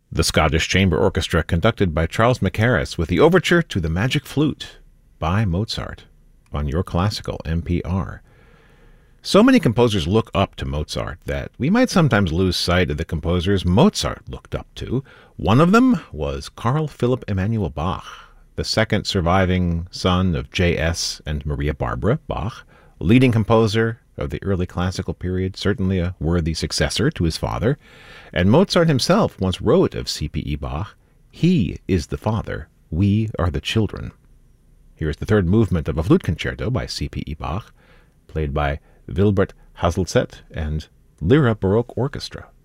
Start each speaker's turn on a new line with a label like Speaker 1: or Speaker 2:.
Speaker 1: The Scottish Chamber Orchestra conducted by Charles Mackerras with the overture to The Magic Flute by Mozart on Your Classical NPR. So many composers look up to Mozart that we might sometimes lose sight of the composers Mozart looked up to. One of them was Carl Philipp Emanuel Bach, the second surviving son of J.S. and Maria Barbara Bach, leading composer of the early classical period, certainly a worthy successor to his father. And Mozart himself once wrote of C.P.E. Bach, "He is the father, we are the children." Here's the third movement of a flute concerto by C.P.E. Bach, played by Wilbert Haselzet and Lyra Baroque Orchestra.